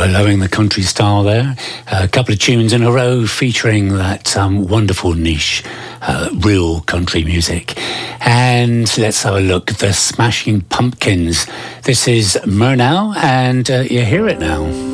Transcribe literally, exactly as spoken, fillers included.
Loving the country style there. A couple of tunes in a row featuring that um, wonderful niche, uh, real country music. And let's have a look at the Smashing Pumpkins. This is Murnau, and uh, you hear it now.